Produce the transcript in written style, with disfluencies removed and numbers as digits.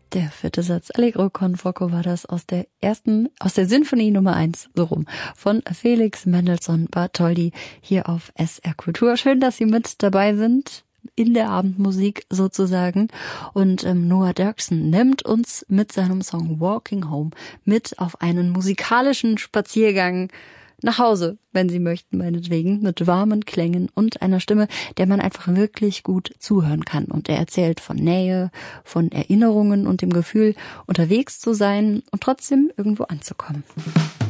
Der 4. Satz Allegro con fuoco war das aus der Sinfonie Nummer 1, so rum, von Felix Mendelssohn Bartholdy hier auf SR Kultur. Schön, dass Sie mit dabei sind, in der Abendmusik sozusagen. Und Noah Derksen nimmt uns mit seinem Song Walking Home mit auf einen musikalischen Spaziergang nach Hause, wenn Sie möchten, meinetwegen, mit warmen Klängen und einer Stimme, der man einfach wirklich gut zuhören kann. Und er erzählt von Nähe, von Erinnerungen und dem Gefühl, unterwegs zu sein und trotzdem irgendwo anzukommen.